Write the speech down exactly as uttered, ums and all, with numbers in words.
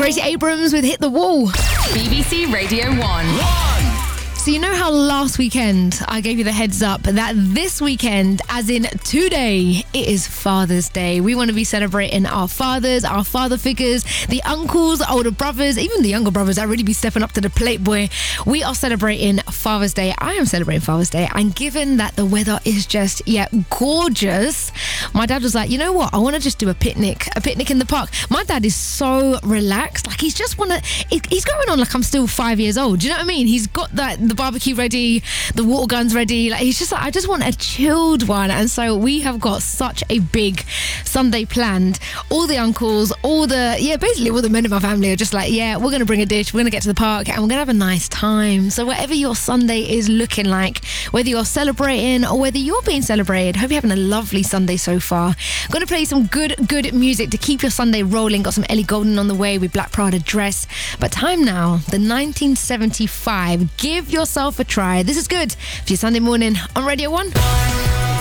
Gracie Abrams with Hit the Wall. B B C Radio One. So you know how last weekend I gave you the heads up that this weekend, as in today, it is Father's Day. We want to be celebrating our fathers, our father figures, the uncles, the older brothers, even the younger brothers that really be stepping up to the plate, boy. We are celebrating Father's Day. I am celebrating Father's Day. And given that the weather is just, yeah, gorgeous, my dad was like, you know what? I want to just do a picnic, a picnic in the park. My dad is so relaxed. Like, he's just want to, he's going on like I'm still five years old. Do you know what I mean? He's got that, the barbecue ready, the water guns ready. Like, he's just like, I just want a chilled one. And so we have got such a big Sunday planned. All the uncles, all the, yeah, basically all the men in my family are just like, yeah, we're going to bring a dish, we're going to get to the park, and we're going to have a nice time. So whatever your Sunday is looking like, whether you're celebrating or whether you're being celebrated, hope you're having a lovely Sunday so far. I'm going to play some good, good music to keep your Sunday rolling. Got some Ellie Goulding on the way with Black Prada Dress. But time now, the nineteen seventy-five. Give yourself a try. This is good for your Sunday morning on Radio one.